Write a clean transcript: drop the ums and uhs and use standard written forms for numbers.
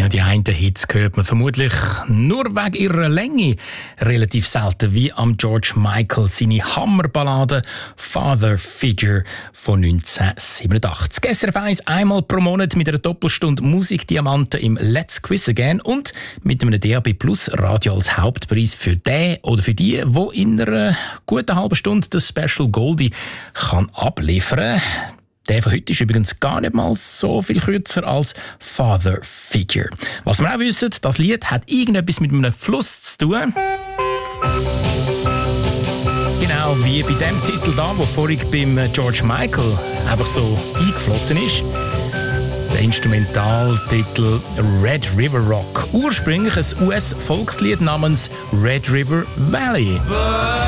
Ja, die einen Hits hört man vermutlich nur wegen ihrer Länge relativ selten, wie am George Michael seine Hammerballade «Father Figure» von 1987. SRF 1 einmal pro Monat mit einer Doppelstunde Musikdiamanten im Let's Quiz Again und mit einem DAB Plus Radio als Hauptpreis für den oder für die in einer guten halben Stunde das Special Goldie kann abliefern. Der von heute ist übrigens gar nicht mal so viel kürzer als «Father Figure». Was wir auch wissen, das Lied hat irgendetwas mit einem Fluss zu tun. Genau wie bei dem Titel da, der vorhin beim George Michael einfach so eingeflossen ist. Der Instrumentaltitel «Red River Rock». Ursprünglich ein US-Volkslied namens «Red River Valley».